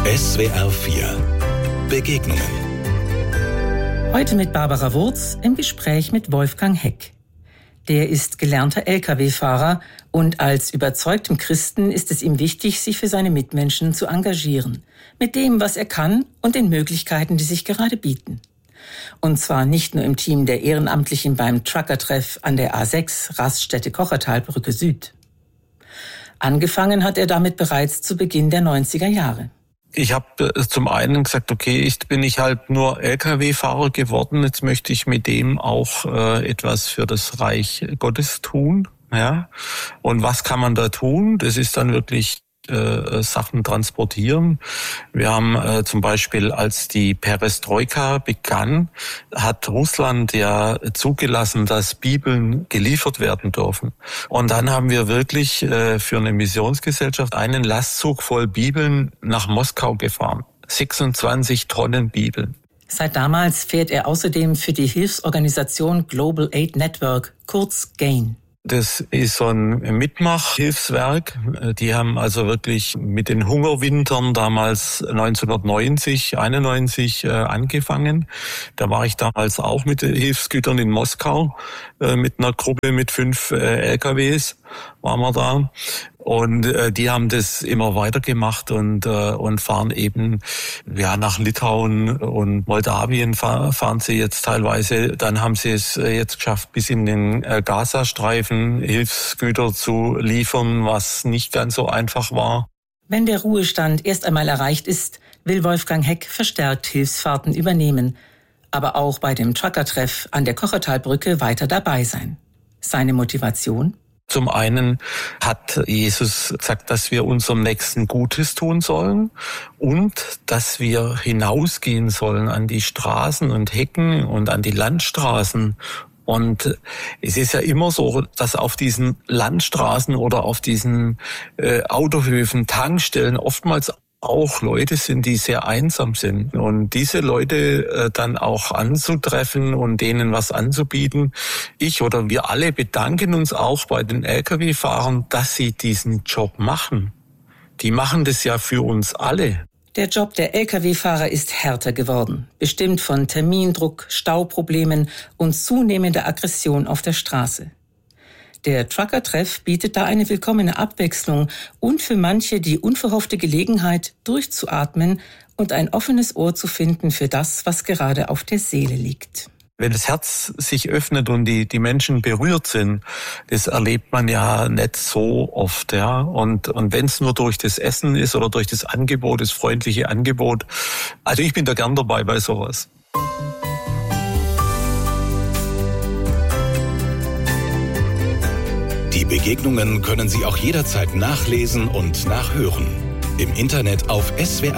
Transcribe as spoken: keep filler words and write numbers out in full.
S W R vier Begegnungen. Heute mit Barbara Wurz im Gespräch mit Wolfgang Heck. Der ist gelernter L K W-Fahrer und als überzeugtem Christen ist es ihm wichtig, sich für seine Mitmenschen zu engagieren. Mit dem, was er kann und den Möglichkeiten, die sich gerade bieten. Und zwar nicht nur im Team der Ehrenamtlichen beim Trucker-Treff an der A sechs Raststätte Kochertalbrücke Süd. Angefangen hat er damit bereits zu Beginn der neunziger Jahre. Ich habe zum einen gesagt, okay, ich bin ich halt nur L K W-Fahrer geworden, jetzt möchte ich mit dem auch äh, etwas für das Reich Gottes tun. Ja. Und was kann man da tun? Das ist dann wirklich äh, Sachen transportieren. Wir haben äh, zum Beispiel, als die Perestroika begann, hat Russland ja zugelassen, dass Bibeln geliefert werden dürfen. Und dann haben wir wirklich äh, für eine Missionsgesellschaft einen Lastzug voll Bibeln nach Moskau gefahren. sechsundzwanzig Tonnen Bibeln. Seit damals fährt er außerdem für die Hilfsorganisation Global Aid Network, kurz GAIN. Das ist so ein Mitmachhilfswerk. Die haben also wirklich mit den Hungerwintern damals neunzehnhundertneunzig, einundneunzig äh, angefangen. Da war ich damals auch mit Hilfsgütern in Moskau äh, mit einer Gruppe mit fünf äh, L K Ws waren wir da. Und äh, die haben das immer weitergemacht und äh, und fahren eben ja nach Litauen und Moldawien fahr, fahren sie jetzt teilweise. Dann haben sie es äh, jetzt geschafft, bis in den äh, Gazastreifen Hilfsgüter zu liefern, was nicht ganz so einfach war. Wenn der Ruhestand erst einmal erreicht ist, will Wolfgang Heck verstärkt Hilfsfahrten übernehmen, aber auch bei dem Trucker-Treff an der Kochertalbrücke weiter dabei sein. Seine Motivation? Zum einen hat Jesus gesagt, dass wir unserem Nächsten Gutes tun sollen und dass wir hinausgehen sollen an die Straßen und Hecken und an die Landstraßen. Und es ist ja immer so, dass auf diesen Landstraßen oder auf diesen äh, Autohöfen, Tankstellen oftmals auch Leute sind, die sehr einsam sind. Und diese Leute äh, dann auch anzutreffen und denen was anzubieten. Ich oder wir alle bedanken uns auch bei den L K W-Fahrern, dass sie diesen Job machen. Die machen das ja für uns alle. Der Job der L K W-Fahrer ist härter geworden, bestimmt von Termindruck, Stauproblemen und zunehmender Aggression auf der Straße. Der Trucker-Treff bietet da eine willkommene Abwechslung und für manche die unverhoffte Gelegenheit, durchzuatmen und ein offenes Ohr zu finden für das, was gerade auf der Seele liegt. Wenn das Herz sich öffnet und die, die Menschen berührt sind, das erlebt man ja nicht so oft, ja. Und, und wenn es nur durch das Essen ist oder durch das Angebot, das freundliche Angebot. Also ich bin da gern dabei bei sowas. Die Begegnungen können Sie auch jederzeit nachlesen und nachhören. Im Internet auf S W R